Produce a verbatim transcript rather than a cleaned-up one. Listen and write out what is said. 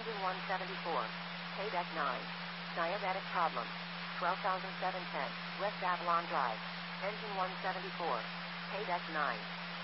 Engine one seventy-four. Paydeck nine. Diabetic problem. twelve thousand seven hundred ten. West Avalon Drive. Engine one seventy-four. Paydeck nine.